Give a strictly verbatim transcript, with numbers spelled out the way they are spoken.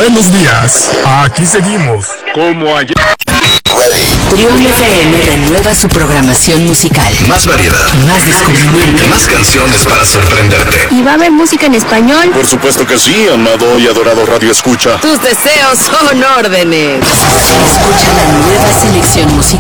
Buenos días, aquí seguimos, como ayer. Trión F M renueva su programación musical. Más variedad, más descubrimiento, más canciones para sorprenderte. ¿Y va a haber música en español? Por supuesto que sí, amado y adorado Radio Escucha. Tus deseos son órdenes. Escucha la nueva selección musical